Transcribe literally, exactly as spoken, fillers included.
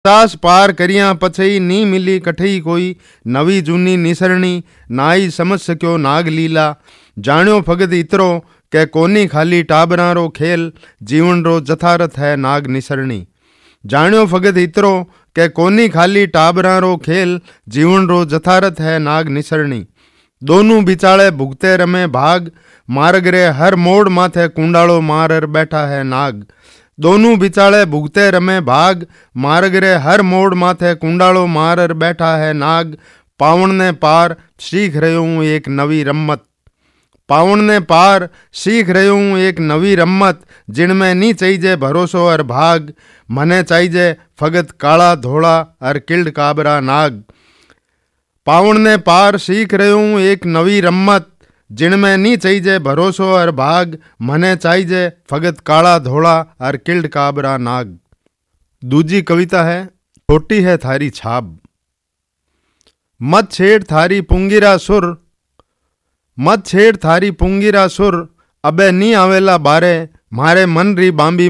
पचास पार करिया पछई नी मिली कठई कोई, नवी जूनी निसरणी नाई समझ सक्यो नाग लीला। जाण्यो भगत इतरो कै कोनी खाली टाबरां रो खेल, जीवन रो जथारथ है नाग निसरणी। जाण्यो भगत इतरो कै कोनी खाली टाबरां रो खेल, जीवन रो जथारथ है नाग निसरणी। दोनों बिचाले भुगते रमे भाग, मार्ग रे हर मोड़ माथे कुंडालो मारर बैठा है नाग। दोनों बिचाले भुगते रमे भाग, मार्ग रे हर मोड़ माथे कुंडालो मारर बैठा है नाग। पावण ने पार सीख रह्यो हूँ एक नवी रम्मत, पावण ने पार सीख रह्यो हूँ एक नवी रम्मत, जिनमें नी चाहिए भरोसो और भाग, मने चाहिए फगत काला धोला और किल्ड काबरा नाग। पावण ने पार सीख रह्यो हूँ एक नवी रम्मत, जिनमें नी चाहिए भरोसो और भाग, मने चाहिए फगत काला धोला और किल्ड काबरा नाग। दूजी कविता है छोटी है थारी छाब। मत छेड़ थारी पुंगिरा सुर, मत छेड़ थारी पुंगिरा सुर, अबे नी आवेला बारे, मारे मन री बांबी